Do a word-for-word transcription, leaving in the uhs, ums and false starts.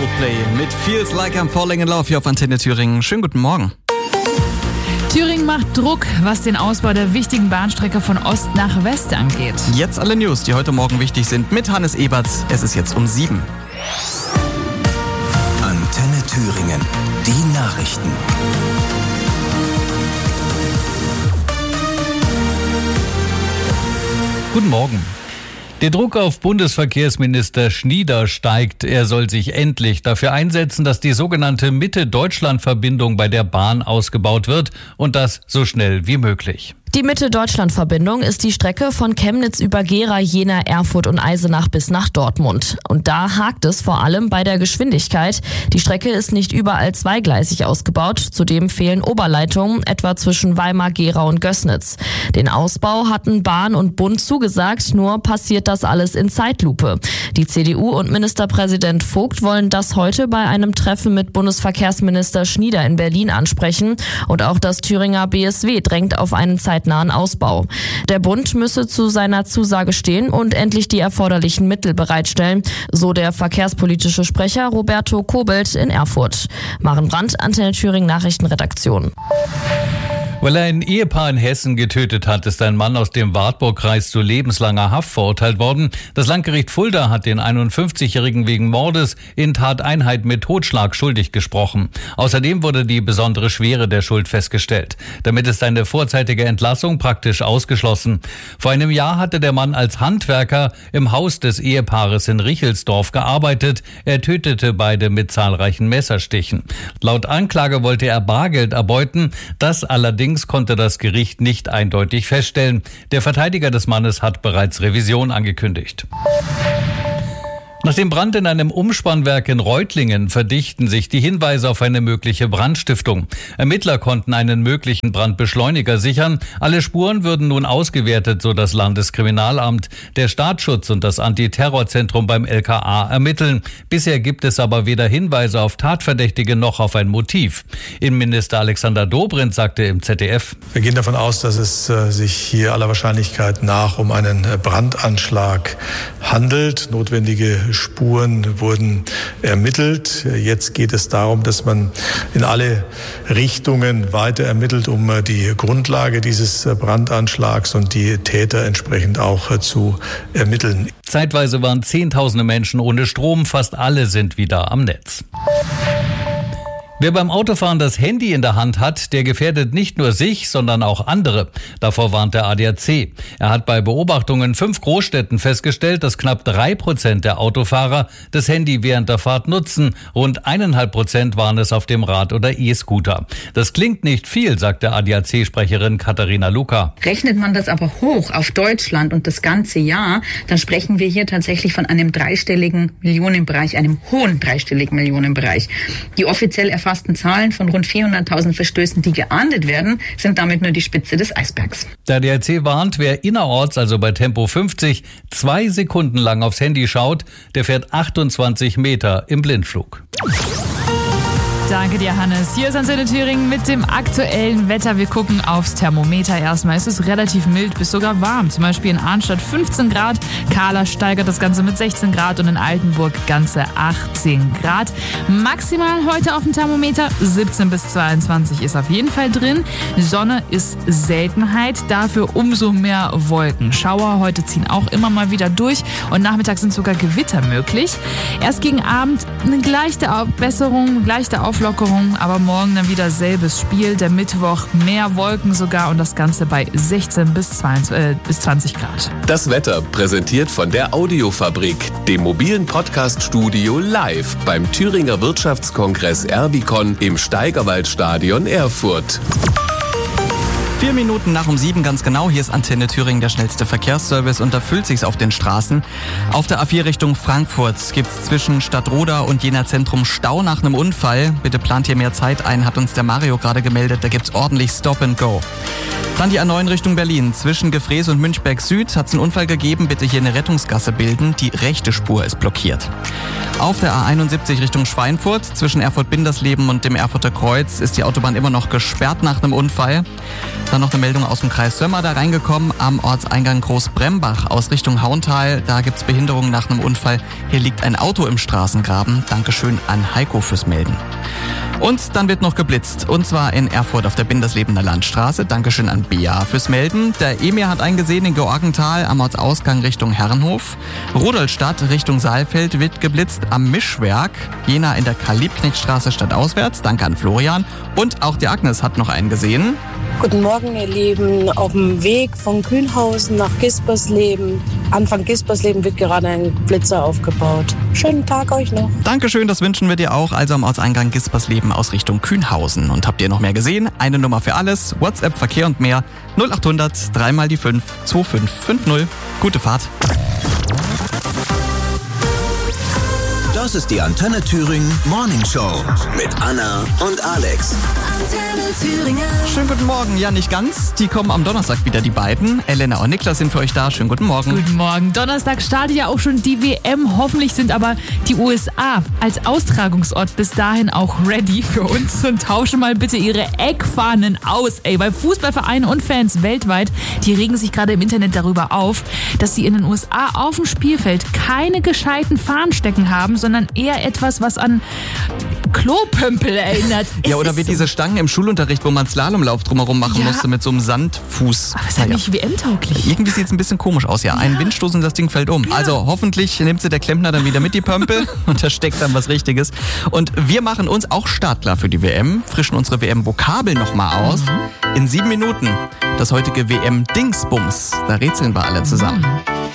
Coldplay mit Feels Like I'm Falling in Love hier auf Antenne Thüringen. Schönen guten Morgen. Thüringen macht Druck, was den Ausbau der wichtigen Bahnstrecke von Ost nach West angeht. Jetzt alle News, die heute Morgen wichtig sind, mit Hannes Eberts. Es ist jetzt um sieben. Antenne Thüringen, die Nachrichten. Guten Morgen. Der Druck auf Bundesverkehrsminister Schnieder steigt. Er soll sich endlich dafür einsetzen, dass die sogenannte Mitte-Deutschland-Verbindung bei der Bahn ausgebaut wird und das so schnell wie möglich. Die Mitte-Deutschland-Verbindung ist die Strecke von Chemnitz über Gera, Jena, Erfurt und Eisenach bis nach Dortmund. Und da hakt es vor allem bei der Geschwindigkeit. Die Strecke ist nicht überall zweigleisig ausgebaut. Zudem fehlen Oberleitungen, etwa zwischen Weimar, Gera und Gößnitz. Den Ausbau hatten Bahn und Bund zugesagt, nur passiert das alles in Zeitlupe. Die C D U und Ministerpräsident Vogt wollen das heute bei einem Treffen mit Bundesverkehrsminister Schnieder in Berlin ansprechen. Und auch das Thüringer B S W drängt auf einen Zeitnahen Ausbau. Der Bund müsse zu seiner Zusage stehen und endlich die erforderlichen Mittel bereitstellen, so der verkehrspolitische Sprecher Roberto Kobelt in Erfurt. Maren Brandt, Antenne Thüringen Nachrichtenredaktion. Weil er ein Ehepaar in Hessen getötet hat, ist ein Mann aus dem Wartburgkreis zu lebenslanger Haft verurteilt worden. Das Landgericht Fulda hat den einundfünfzigjährigen wegen Mordes in Tateinheit mit Totschlag schuldig gesprochen. Außerdem wurde die besondere Schwere der Schuld festgestellt. Damit ist eine vorzeitige Entlassung praktisch ausgeschlossen. Vor einem Jahr hatte der Mann als Handwerker im Haus des Ehepaares in Richelsdorf gearbeitet. Er tötete beide mit zahlreichen Messerstichen. Laut Anklage wollte er Bargeld erbeuten. Das allerdings konnte das Gericht nicht eindeutig feststellen. Der Verteidiger des Mannes hat bereits Revision angekündigt. Nach dem Brand in einem Umspannwerk in Reutlingen verdichten sich die Hinweise auf eine mögliche Brandstiftung. Ermittler konnten einen möglichen Brandbeschleuniger sichern. Alle Spuren würden nun ausgewertet, so das Landeskriminalamt. Der Staatsschutz und das Antiterrorzentrum beim L K A ermitteln. Bisher gibt es aber weder Hinweise auf Tatverdächtige noch auf ein Motiv. Innenminister Alexander Dobrindt sagte im Z D F: Wir gehen davon aus, dass es äh, sich hier aller Wahrscheinlichkeit nach um einen Brandanschlag handelt. Notwendige Spuren wurden ermittelt. Jetzt geht es darum, dass man in alle Richtungen weiter ermittelt, um die Grundlage dieses Brandanschlags und die Täter entsprechend auch zu ermitteln. Zeitweise waren Zehntausende Menschen ohne Strom. Fast alle sind wieder am Netz. Wer beim Autofahren das Handy in der Hand hat, der gefährdet nicht nur sich, sondern auch andere. Davor warnt der A D A C. Er hat bei Beobachtungen in fünf Großstädten festgestellt, dass knapp drei Prozent der Autofahrer das Handy während der Fahrt nutzen. Rund eineinhalb Prozent waren es auf dem Rad- oder E-Scooter. Das klingt nicht viel, sagt der A D A C-Sprecherin Katharina Luca. Rechnet man das aber hoch auf Deutschland und das ganze Jahr, dann sprechen wir hier tatsächlich von einem dreistelligen Millionenbereich, einem hohen dreistelligen Millionenbereich. Die offiziell erfassten Zahlen von rund vierhunderttausend Verstößen, die geahndet werden, sind damit nur die Spitze des Eisbergs. Der A D A C warnt, wer innerorts, also bei Tempo fünfzig, zwei Sekunden lang aufs Handy schaut, der fährt achtundzwanzig Meter im Blindflug. Danke dir, Hannes. Hier ist Antenne Thüringen mit dem aktuellen Wetter. Wir gucken aufs Thermometer erstmal. Es ist relativ mild bis sogar warm. Zum Beispiel in Arnstadt fünfzehn Grad. Kahler steigert das Ganze mit sechzehn Grad und in Altenburg ganze achtzehn Grad. Maximal heute auf dem Thermometer siebzehn bis zweiundzwanzig ist auf jeden Fall drin. Sonne ist Seltenheit, dafür umso mehr Wolken. Schauer heute ziehen auch immer mal wieder durch und nachmittags sind sogar Gewitter möglich. Erst gegen Abend eine leichte Besserung, leichte Auflockerung, aber morgen dann wieder selbes Spiel. Der Mittwoch mehr Wolken sogar und das Ganze bei sechzehn bis zwanzig Grad. Das Wetter präsentiert von der Audiofabrik, dem mobilen Podcast-Studio live beim Thüringer Wirtschaftskongress Erbicon im Steigerwaldstadion Erfurt. Vier Minuten nach um sieben ganz genau. Hier ist Antenne Thüringen, der schnellste Verkehrsservice, und da füllt sich's auf den Straßen. Auf der A vier Richtung Frankfurt gibt's zwischen Stadtroda und Jena Zentrum Stau nach einem Unfall. Bitte plant hier mehr Zeit ein, hat uns der Mario gerade gemeldet. Da gibt's ordentlich Stop and Go. Dann die A neun Richtung Berlin. Zwischen Gefrees und Münchberg Süd hat's einen Unfall gegeben. Bitte hier eine Rettungsgasse bilden. Die rechte Spur ist blockiert. Auf der A einundsiebzig Richtung Schweinfurt zwischen Erfurt-Bindersleben und dem Erfurter Kreuz ist die Autobahn immer noch gesperrt nach einem Unfall. Dann noch eine Meldung aus dem Kreis Sömmer da reingekommen, am Ortseingang Großbrembach aus Richtung Hauntal. Da gibt's Behinderungen nach einem Unfall. Hier liegt ein Auto im Straßengraben. Dankeschön an Heiko fürs Melden. Und dann wird noch geblitzt, und zwar in Erfurt auf der Binderslebener Landstraße. Dankeschön an Bea fürs Melden. Der Emir hat einen gesehen in Georgenthal am Ortsausgang Richtung Herrenhof. Rudolstadt Richtung Saalfeld wird geblitzt am Mischwerk. Jena in der Karl-Liebknecht-Straße stadtauswärts. Danke an Florian. Und auch die Agnes hat noch einen gesehen. Guten Morgen, ihr Lieben. Auf dem Weg von Kühnhausen nach Gispersleben. Anfang Gispersleben wird gerade ein Blitzer aufgebaut. Schönen Tag euch noch. Dankeschön, das wünschen wir dir auch. Also am Ortseingang Gispersleben aus Richtung Kühnhausen. Und habt ihr noch mehr gesehen? Eine Nummer für alles. WhatsApp, Verkehr und mehr. null achthundert, drei mal die fünf, zwei fünf fünf null. Gute Fahrt. Das ist die Antenne Thüringen Morning Show mit Anna und Alex. Antenne Thüringen. Schönen guten Morgen. Ja, nicht ganz. Die kommen am Donnerstag wieder, die beiden. Elena und Niklas sind für euch da. Schönen guten Morgen. Guten Morgen. Donnerstag startet ja auch schon die W M. Hoffentlich sind aber die U S A als Austragungsort bis dahin auch ready für uns und tauschen mal bitte ihre Eckfahnen aus. Ey, weil Fußballvereine und Fans weltweit, die regen sich gerade im Internet darüber auf, dass sie in den U S A auf dem Spielfeld keine gescheiten Fahnen stecken haben, sondern eher etwas, was an Klopömpel erinnert. Ja, oder wie so diese Stangen im Schulunterricht, wo man Slalomlauf drumherum machen ja. musste mit so einem Sandfuß. Aber ist ja nicht W M-tauglich. Irgendwie sieht es ein bisschen komisch aus, ja. ja. Ein Windstoß und das Ding fällt um. Ja. Also hoffentlich nimmt sie der Klempner dann wieder mit, die Pömpel, und da steckt dann was Richtiges. Und wir machen uns auch startklar für die W M, frischen unsere W M-Vokabeln nochmal aus. Mhm. In sieben Minuten das heutige W M-Dingsbums. Da rätseln wir alle zusammen. Mhm.